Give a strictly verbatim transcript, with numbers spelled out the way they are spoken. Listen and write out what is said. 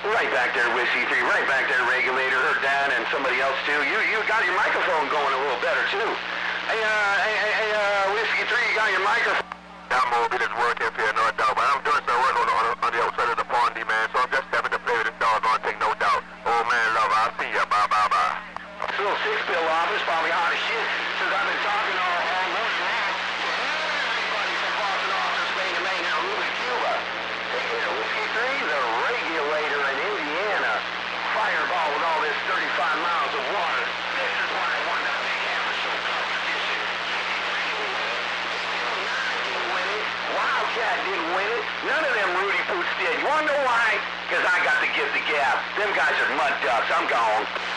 Right back there, Whiskey three. Right back there, Regulator. Her dad and somebody else too. You you got your microphone going a little better too. Hey, uh, hey, hey, hey uh, Whiskey three, you got your microphone. I'm moving this work up here, no doubt. But I'm doing some work on, on, on the outside of the pond, man. So I'm just having to play with this dog on thing, no doubt. Oh man, love, I'll see ya. Bye, bye, bye. This little six-bill office probably hot as shit since I've been talking all, all morning long. Everybody from Boston office, Maine to Maine, now Ruby, Cuba. Hey, here, Whiskey three, the Regulator in Indiana. Fireball with all this thirty-five miles of water. This is why I won that big hammer show competition. Didn't win it. Wildcat didn't win it. None of them Rudy Poots did. You wanna know why? Because I got to get the gab. Them guys are mud ducks. I'm gone.